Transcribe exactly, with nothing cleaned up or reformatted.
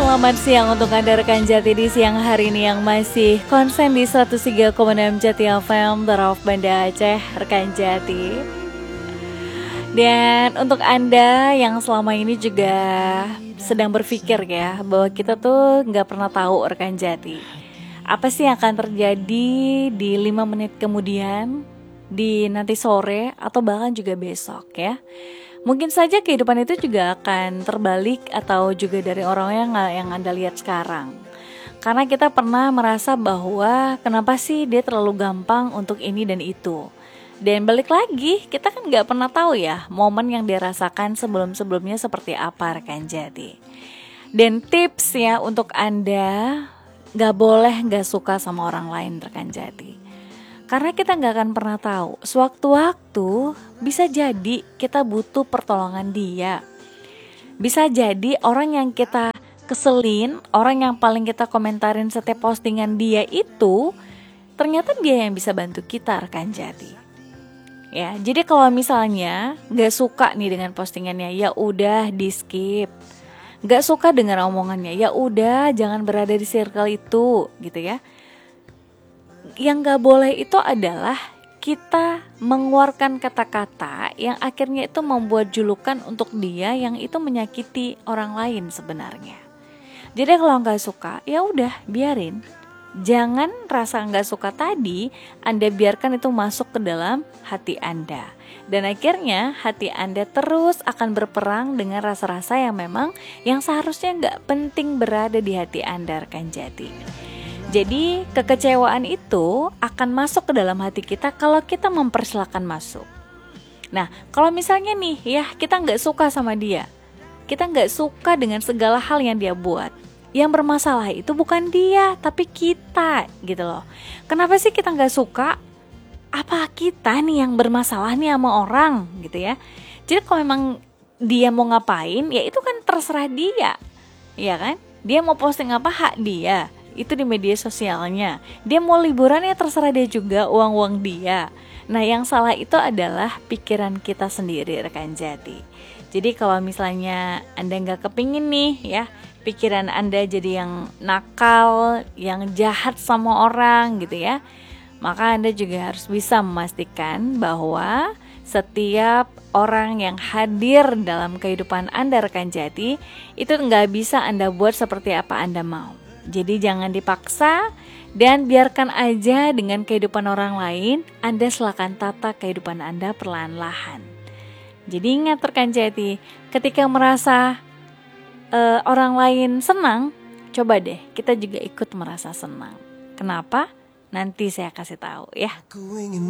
Selamat siang untuk Anda rekan Jati di siang hari ini yang masih konsen di seratus tiga koma enam Jati F M Taraf Banda Aceh, rekan Jati. Dan untuk Anda yang selama ini juga sedang berpikir ya bahwa kita tuh nggak pernah tahu rekan Jati, apa sih yang akan terjadi di lima menit kemudian, di nanti sore atau bahkan juga besok ya. Mungkin saja kehidupan itu juga akan terbalik atau juga dari orang yang yang Anda lihat sekarang. Karena kita pernah merasa bahwa kenapa sih dia terlalu gampang untuk ini dan itu. Dan balik lagi, kita kan gak pernah tahu ya momen yang dia rasakan sebelum-sebelumnya seperti apa rekan Jati. Dan tips ya untuk Anda, gak boleh gak suka sama orang lain rekan Jati. Karena kita gak akan pernah tahu, sewaktu-waktu bisa jadi kita butuh pertolongan dia. Bisa jadi orang yang kita keselin, orang yang paling kita komentarin setiap postingan dia itu, ternyata dia yang bisa bantu kita rekan Jati. Ya, jadi kalau misalnya gak suka nih dengan postingannya, ya udah di skip. Gak suka dengan omongannya, ya udah jangan berada di circle itu, gitu ya. Yang gak boleh itu adalah kita mengeluarkan kata-kata yang akhirnya itu membuat julukan untuk dia yang itu menyakiti orang lain sebenarnya. Jadi kalau gak suka, ya udah biarin. Jangan rasa gak suka tadi Anda biarkan itu masuk ke dalam hati Anda. Dan akhirnya hati Anda terus akan berperang dengan rasa-rasa yang memang yang seharusnya gak penting berada di hati Anda rekan Jati. Jadi kekecewaan itu akan masuk ke dalam hati kita kalau kita mempersilahkan masuk. Nah kalau misalnya nih ya kita gak suka sama dia, kita gak suka dengan segala hal yang dia buat, yang bermasalah itu bukan dia tapi kita gitu loh. Kenapa sih kita gak suka? Apa kita nih yang bermasalah nih sama orang gitu ya. Jadi kalau memang dia mau ngapain ya itu kan terserah dia, ya kan. Dia mau posting apa hak dia, itu di media sosialnya. Dia mau liburan ya terserah dia juga, uang-uang dia. Nah yang salah itu adalah pikiran kita sendiri rekan Jati. Jadi kalau misalnya Anda gak kepingin nih ya pikiran Anda jadi yang nakal, yang jahat sama orang gitu ya, maka Anda juga harus bisa memastikan bahwa setiap orang yang hadir dalam kehidupan Anda rekan Jati itu gak bisa Anda buat seperti apa Anda mau. Jadi jangan dipaksa dan biarkan aja dengan kehidupan orang lain, Anda silakan tata kehidupan Anda perlahan-lahan. Jadi ingat rekan Jati, ketika merasa uh, orang lain senang, coba deh kita juga ikut merasa senang. Kenapa? Nanti saya kasih tahu ya.